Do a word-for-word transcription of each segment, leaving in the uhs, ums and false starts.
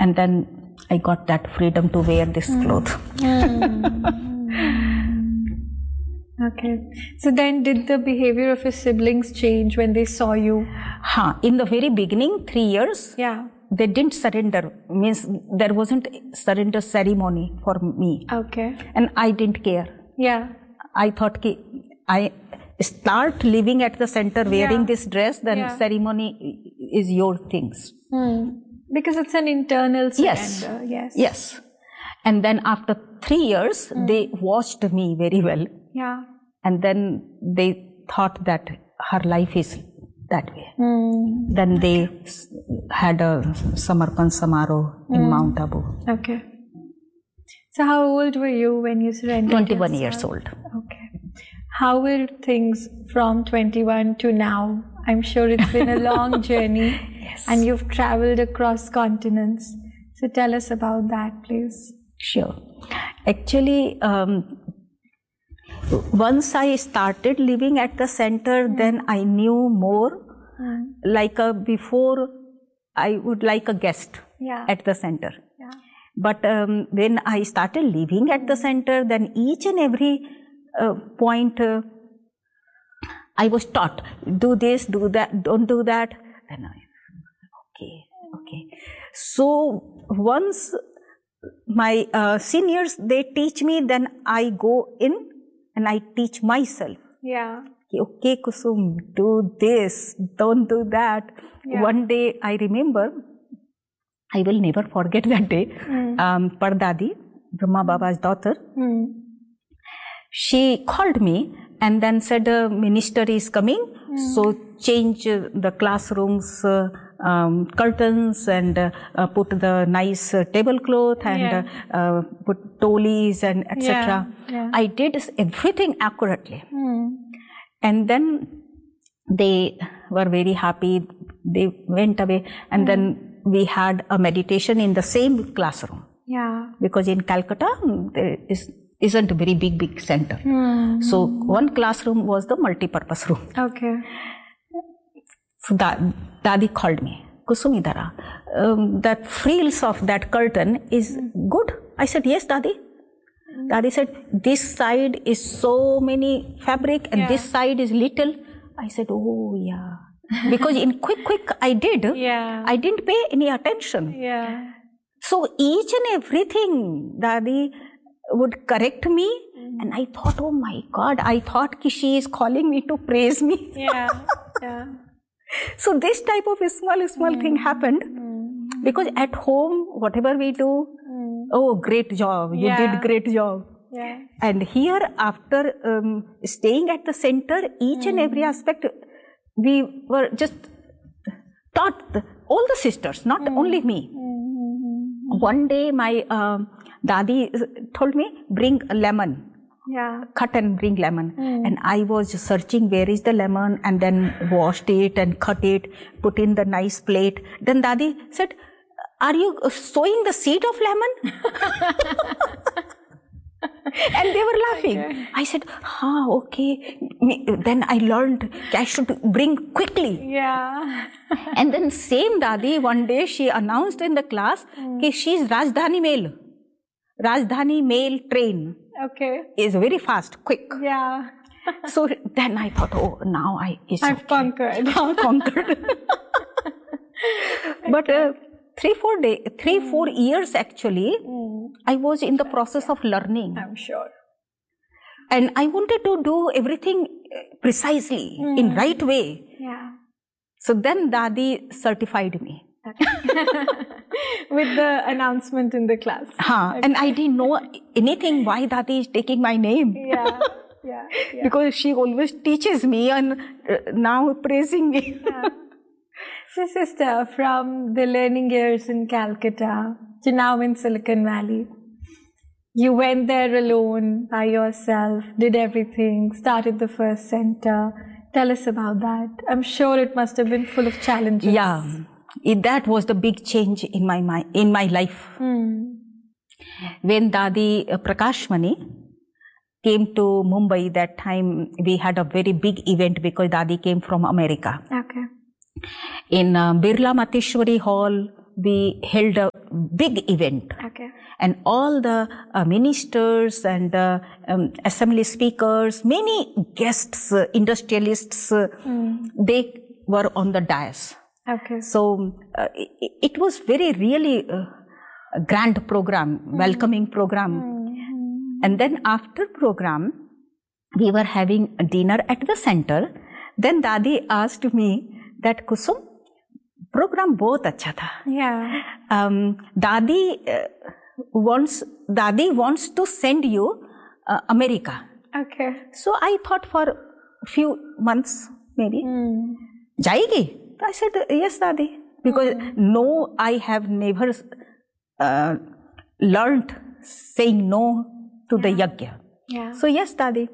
and then I got that freedom to wear this mm. cloth. Okay. So then did the behavior of your siblings change when they saw you? Huh. In the very beginning, three years, yeah. they didn't surrender. Means there wasn't surrender ceremony for me. Okay. And I didn't care. Yeah. I thought ki I start living at the center wearing yeah. this dress, then yeah. ceremony is your things. Hmm. Because it's an internal surrender. Yes. Yes. Yes. And then after three years, mm. they watched me very well. Yeah. And then they thought that her life is that way. Mm. Then they had a Samarpan Samaro mm. in Mount Abu. Okay. So how old were you when you surrendered? twenty-one yourself? years old. Okay. How were things from twenty-one to now? I'm sure it's been a long journey. Yes. And you've traveled across continents. So tell us about that, please. Sure. Actually, um, once I started living at the center, mm. then I knew more. Mm. Like a, before, I would like a guest yeah. at the center. Yeah. But um, when I started living at the center, then each and every uh, point uh, I was taught, do this, do that, don't do that. And I, okay, okay. So once my uh, seniors, they teach me, then I go in and I teach myself. Yeah. Okay, Kusum, do this, don't do that. Yeah. One day I remember, I will never forget that day, mm. um, Pardadi, Brahma Baba's daughter, mm. she called me and then said, the minister is coming, mm. so change uh, the classrooms, uh, um, curtains and uh, uh, put the nice uh, tablecloth and yeah. uh, uh, put tolis and et cetera. Yeah. Yeah. I did everything accurately. Mm. And then they were very happy, they went away and mm. then we had a meditation in the same classroom. Yeah. Because in Calcutta, there is, isn't a very big, big center. Mm. So one classroom was the multi-purpose room. Okay. So da Dadi called me, Kusum idara, um, that frills of that curtain is mm. good. I said, yes, Dadi. Mm. Dadi said, this side is so many fabric and yeah. this side is little. I said, oh yeah. Because in quick, quick I did. Yeah. I didn't pay any attention. Yeah. So each and everything, Dadi would correct me. Mm. And I thought, oh my God, I thought ki she is calling me to praise me. Yeah. Yeah. So this type of small, small mm. thing happened. Mm. Because at home, whatever we do, mm. oh, great job. You yeah. did great job. Yeah. And here, after um, staying at the center, each mm. and every aspect, we were just taught, the, all the sisters, not mm. only me. Mm-hmm. One day, my uh, Dadi told me, bring a lemon. Yeah. Cut and bring lemon. Mm. And I was searching where is the lemon and then washed it and cut it, put in the nice plate. Then Dadi said, are you sowing the seed of lemon? And they were laughing. Okay. I said, ah, okay. Then I learned I should bring quickly. Yeah. And then same Dadi, one day she announced in the class mm. that she is Rajdhani Mail. Rajdhani Mail train. Okay. Is very fast, quick. Yeah. So then I thought, oh, now I it's I've okay. conquered. I've conquered. But uh, three, four day, three, mm. four years actually, mm. I was in the process of learning. I'm sure. And I wanted to do everything precisely, mm. in right way. Yeah. So then Dadi certified me. With the announcement in the class. Huh. Okay. And I didn't know anything why Dadi is taking my name. Yeah, yeah, yeah. Because she always teaches me and uh, now praising me. Yeah. So sister, from the learning years in Calcutta to now in Silicon Valley, you went there alone, by yourself, did everything, started the first center. Tell us about that. I'm sure it must have been full of challenges. Yeah. It, that was the big change in my my in my life. Hmm. When Dadi uh, Prakashmani came to Mumbai, that time we had a very big event because Dadi came from America. Okay. In uh, Birla Mateshwari Hall, we held a big event. Okay. And all the uh, ministers and uh, um, assembly speakers, many guests, uh, industrialists, uh, mm. they were on the dais. Okay. So uh, it, it was very really uh, a grand program, mm. welcoming program. Mm. And then after program, we were having a dinner at the center. Then Dadi asked me that, Kusum, program बहुत अच्छा था. Yeah. Um, Dadi uh, wants Dadi wants to send you uh, America. Okay. So I thought for few months maybe. Mm. जाएगी? I said yes, Dadi, because mm. no, I have never uh, learned saying no to yeah. the yajna. Yeah. So yes, Dadi.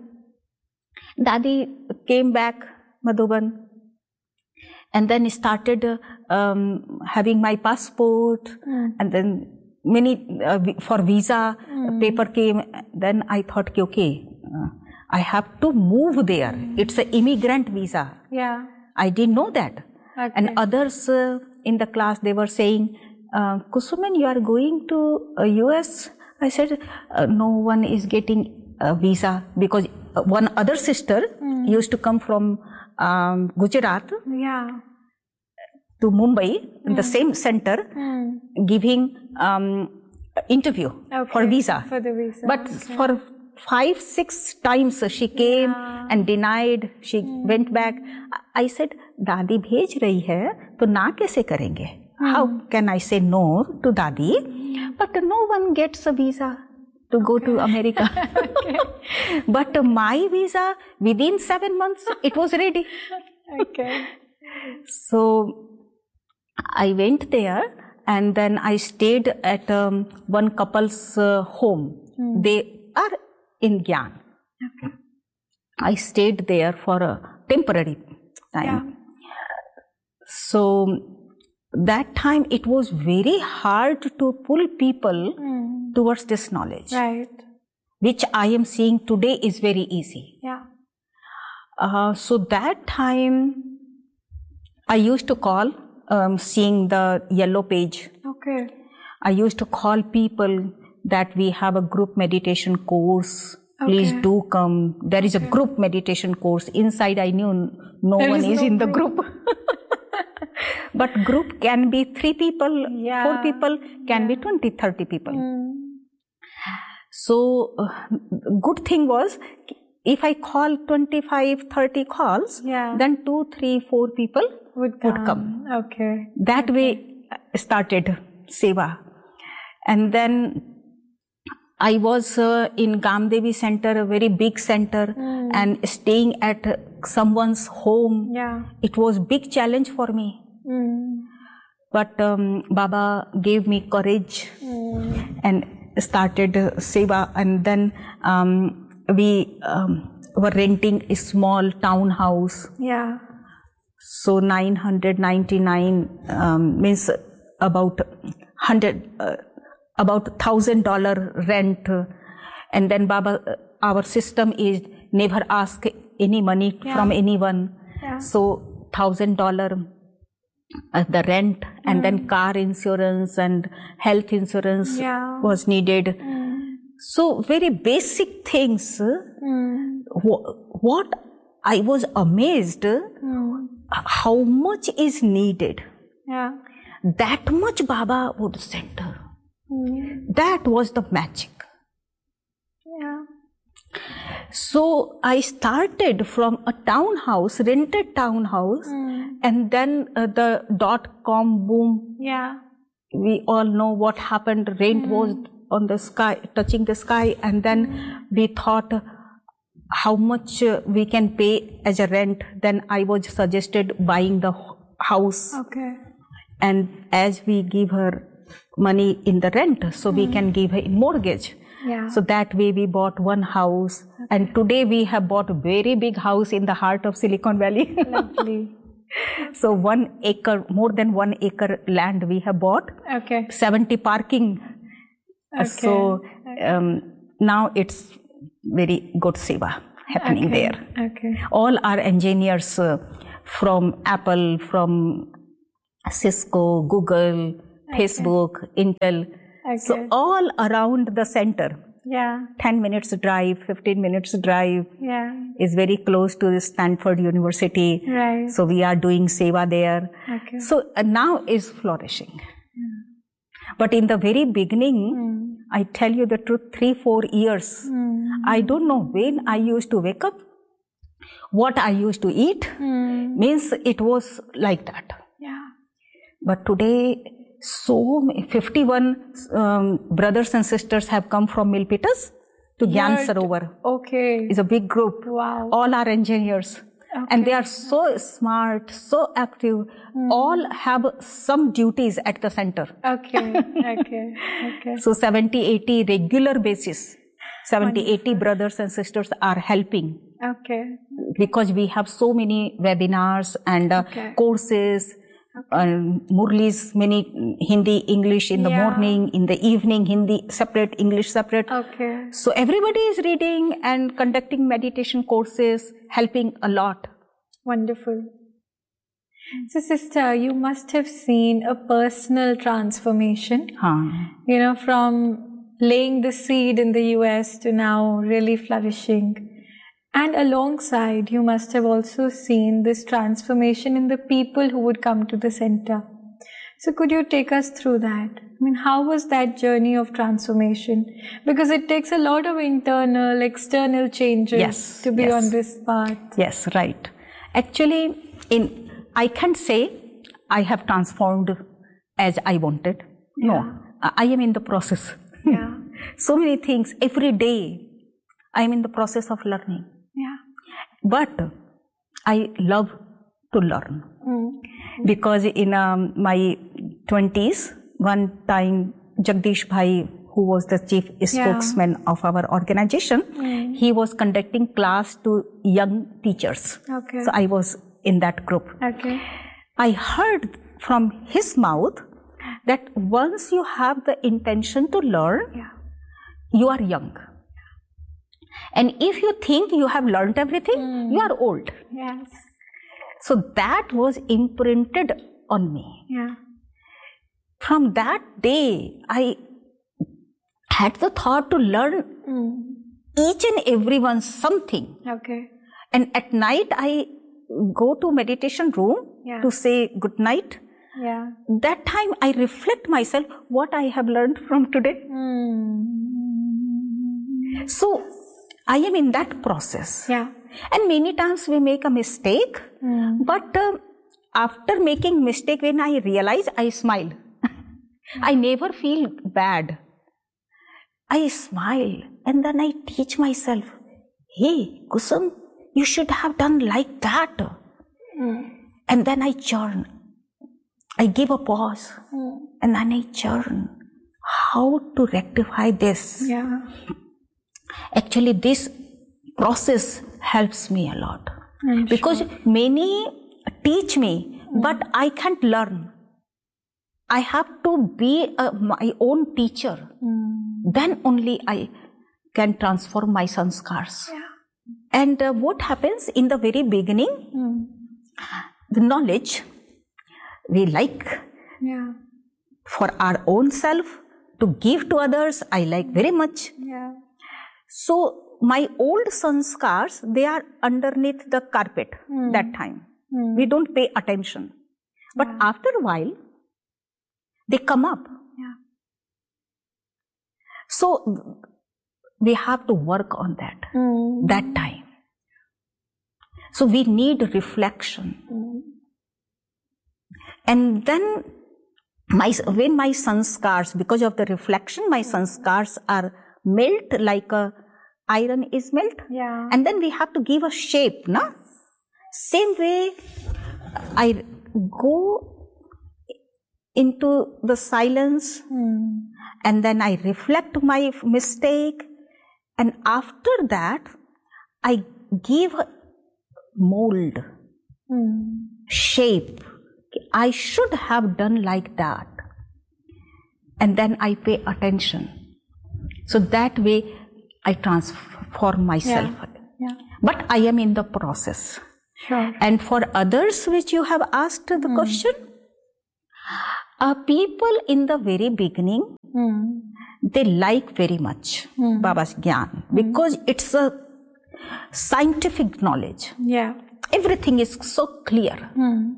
Dadi came back Madhuban and then started uh, um, having my passport mm. and then many uh, for visa mm. paper came. Then I thought, okay, uh, I have to move there. Mm. It's an immigrant visa. Yeah. I didn't know that. Okay. And others uh, in the class, they were saying, uh, Kusuman, you are going to uh, U S? I said, uh, no one is getting a visa because one other sister mm. used to come from um, Gujarat yeah. to Mumbai mm. in the same center mm. giving um, interview okay. for visa. For the visa. But okay. for five, six times she came yeah. and denied. She mm. went back. I said, Dadi bhej rahi hai, to na kaise karenge? Mm. How can I say no to Dadi? Mm. But no one gets a visa to go okay. to America. okay. But uh, my visa, within seven months, it was ready. Okay. So I went there and then I stayed at um, one couple's uh, home. Mm. They are in Gyan. Okay. I stayed there for a temporary time. Yeah. So that time it was very hard to pull people mm. towards this knowledge. Right. Which I am seeing today is very easy. Yeah. Uh, so that time I used to call, um, seeing the yellow page. Okay. I used to call people that we have a group meditation course. Okay. Please do come. There is okay. a group meditation course. Inside I knew no there one is, is no in group. the group. But group can be three people, yeah. four people, can yeah. be twenty, thirty people. Mm. So uh, good thing was, if I call twenty-five, thirty calls, yeah. then two, three, four people would come. Would come. Okay. That okay. way started Seva. And then I was uh, in Gamdevi Center, a very big center, mm. and staying at someone's home. Yeah. It was big challenge for me. Mm. But um, Baba gave me courage mm. and started uh, Seva. And then um, we um, were renting a small townhouse. Yeah. So nine hundred ninety-nine um, means about hundred, uh, about thousand dollar rent. And then Baba, uh, our system is never ask any money yeah. from anyone. Yeah. So thousand dollar uh, the rent, and mm. then car insurance and health insurance yeah. was needed. Mm. So very basic things. Mm. Wh- what I was amazed mm. how much is needed. Yeah. That much Baba would send her. Mm. That was the magic. Yeah. So I started from a townhouse, rented townhouse, mm. and then uh, the dot-com boom. Yeah. We all know what happened. Rent mm. was on the sky, touching the sky, and then mm. we thought how much uh, we can pay as a rent. Then I was suggested buying the house. Okay. And as we give her money in the rent, so mm. we can give her mortgage. Yeah. So that way we bought one house. Okay. And today we have bought a very big house in the heart of Silicon Valley. Lovely. So one acre, more than one acre land we have bought. Okay. seventy parking. Okay. So um, now it's very good seva happening okay. there. Okay. All our engineers uh, from Apple, from Cisco, Google, Facebook, Intel. Okay. So all around the center. Yeah. ten minutes drive, fifteen minutes drive. Yeah. Is very close to the Stanford University. Right. So we are doing seva there. Okay. So uh, now is flourishing. Mm. But in the very beginning, mm. I tell you the truth, three, four years, mm. I don't know when I used to wake up, what I used to eat, mm. means it was like that. Yeah. But today, so many, fifty-one um, brothers and sisters have come from Milpitas to Gyan Sarovar. Okay. It's a big group. Wow. All are engineers. Okay. And they are so smart, so active. Mm. All have some duties at the center. Okay. Okay. Okay. So seventy, eighty regular basis. seventy, eighty brothers and sisters are helping. Okay. Because we have so many webinars and uh, okay. courses. Um, Murli's many Hindi, English in the yeah. morning, in the evening, Hindi separate, English separate. Okay. So everybody is reading and conducting meditation courses, helping a lot. Wonderful. So sister, you must have seen a personal transformation, huh. you know, from laying the seed in the U S to now really flourishing. And alongside, you must have also seen this transformation in the people who would come to the center. So could you take us through that? I mean, how was that journey of transformation? Because it takes a lot of internal, external changes yes, to be yes. on this path. Yes, right. Actually, in I can't say I have transformed as I wanted. Yeah. No, I am in the process. Yeah. So many things every day. I am in the process of learning. Yeah. But I love to learn. Mm. Because in um, my twenties, one time Jagdish Bhai, who was the chief spokesman yeah. of our organization, mm. he was conducting class to young teachers. Okay. So I was in that group. Okay. I heard from his mouth that once you have the intention to learn, yeah. you are young. And if you think you have learned everything, mm. you are old. Yes. So that was imprinted on me. Yeah. From that day, I had the thought to learn mm. each and everyone something. Okay. And at night, I go to meditation room yeah. to say good night. Yeah. That time I reflect myself what I have learned from today. Mm. So I am in that process. Yeah. And many times we make a mistake, mm. but uh, after making mistake, when I realize, I smile. I never feel bad. I smile and then I teach myself, hey, Kusum, you should have done like that. Mm. And then I churn. I give a pause mm. and then I churn. How to rectify this? Yeah. Actually, this process helps me a lot. I'm because sure. many teach me, mm. but I can't learn. I have to be a, my own teacher. Mm. Then only I can transform my sanskars. Yeah. And uh, what happens in the very beginning, mm. the knowledge we like yeah. for our own self to give to others, I like very much. Yeah. So my old sanskars, they are underneath the carpet mm. that time. Mm. We don't pay attention. But yeah. after a while, they come up. Yeah. So we have to work on that, mm. that time. So we need reflection. Mm. And then my, when my sanskars, because of the reflection, my sanskars are melt like a iron is melt. Yeah. And then we have to give a shape, no? Same way, I go into the silence mm. and then I reflect my mistake. And after that, I give a mold, mm. shape. I should have done like that. And then I pay attention. So that way I transform myself. Yeah. Yeah. But I am in the process. Sure. And for others which you have asked the mm. question, Uh, people in the very beginning, mm. they like very much mm. Baba's Gyan because mm. it's a scientific knowledge. Yeah. Everything is so clear. Mm.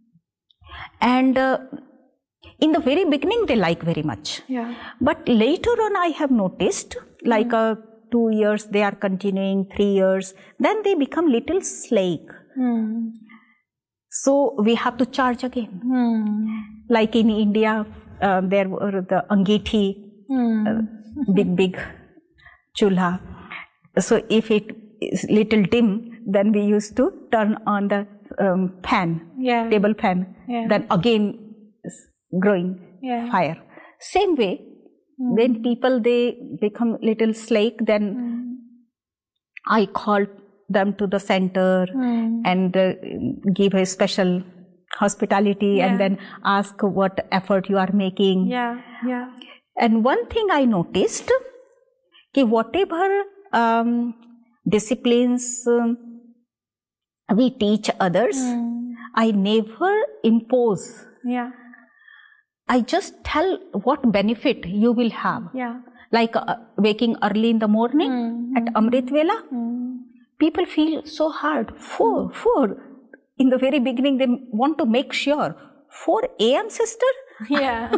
And uh, in the very beginning, they like very much. Yeah. But later on, I have noticed, like mm. uh, two years, they are continuing, three years, then they become little slack. Mm. So we have to charge again. Mm. Like in India, uh, there were the Angethi, mm. uh, big, big chulha. So if it is little dim, then we used to turn on the um, fan, yeah. table fan. Yeah. Then again growing yeah. fire. Same way, mm. when people they become little slack, then mm. I called them to the center mm. and uh, give a special hospitality yeah. and then ask what effort you are making. Yeah, yeah. And one thing I noticed, कि whatever um, disciplines um, we teach others, mm. I never impose. Yeah. I just tell what benefit you will have. Yeah. Like uh, waking early in the morning mm. at Amrit Vela. Mm. People feel so hard. Four, four. In the very beginning, they want to make sure. four a m sister? Yeah.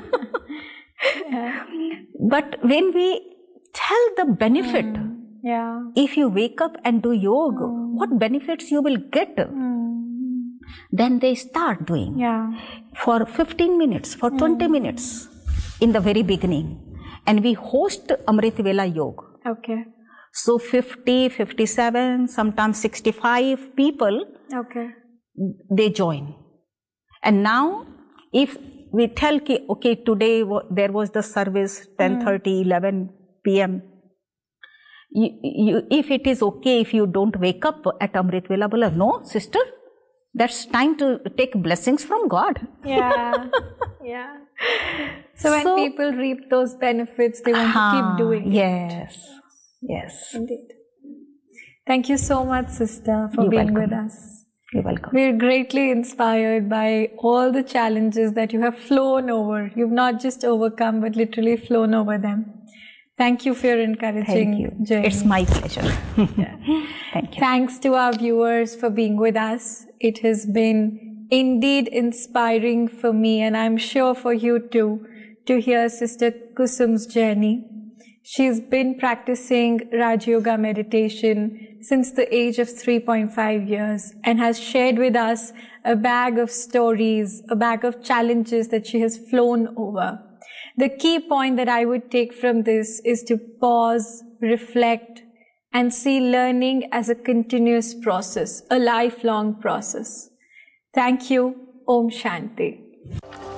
yeah. But when we tell the benefit, mm. yeah. if you wake up and do yoga, mm. what benefits you will get, mm. then they start doing. Yeah. For fifteen minutes, for twenty mm. minutes in the very beginning. And we host Amrit Vela Yoga. Okay. So fifty, fifty-seven, sometimes sixty-five people, okay. they join. And now, if we tell, ki, okay, today there was the service ten thirty, eleven p m You, you, if it is okay if you don't wake up at Amrit Vela, bola, no, sister, that's time to take blessings from God. Yeah, yeah. So when so, people reap those benefits, they want uh, to keep doing yes. it. Yes. Yes. Indeed. Thank you so much, sister, for You're being welcome. with us. You're welcome. We're greatly inspired by all the challenges that you have flown over. You've not just overcome, but literally flown over them. Thank you for your encouraging Thank you. journey. It's my pleasure. yeah. Thank you. Thanks to our viewers for being with us. It has been indeed inspiring for me, and I'm sure for you too, to hear Sister Kusum's journey. She's been practicing Raj Yoga meditation since the age of three point five years and has shared with us a bag of stories, a bag of challenges that she has flown over. The key point that I would take from this is to pause, reflect, and see learning as a continuous process, a lifelong process. Thank you. Om Shanti.